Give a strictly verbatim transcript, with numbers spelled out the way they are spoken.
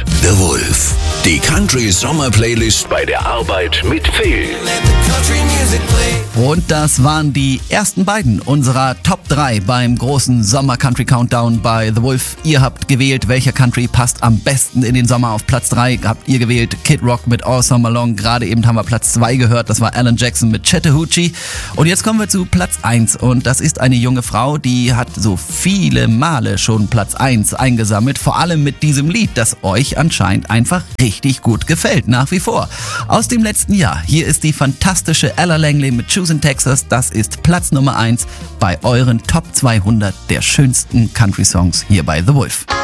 The Wolf. Die Country Sommer Playlist bei der Arbeit mit Phil. Und das waren die ersten beiden unserer Top drei beim großen Sommer Country Countdown bei The Wolf. Ihr habt gewählt, welcher Country passt am besten in den Sommer. Auf Platz drei habt ihr gewählt Kid Rock mit All Summer Long. Gerade eben haben wir Platz zwei gehört, das war Alan Jackson mit Chattahoochee. Und jetzt kommen wir zu Platz eins und das ist eine junge Frau, die hat so viele Male schon Platz eins eingesammelt. Vor allem mit diesem Lied, das euch anscheinend einfach richtig gut gefällt, nach wie vor. Aus dem letzten Jahr, hier ist die fantastische Ella Langley mit Choosing Texas. Das ist Platz Nummer eins bei euren Top zweihundert der schönsten Country-Songs hier bei The Wolf.